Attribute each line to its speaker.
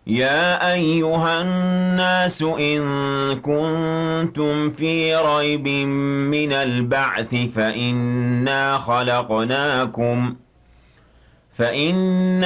Speaker 1: يا أيها الناس إن كنتم في ريب من البعث فإنا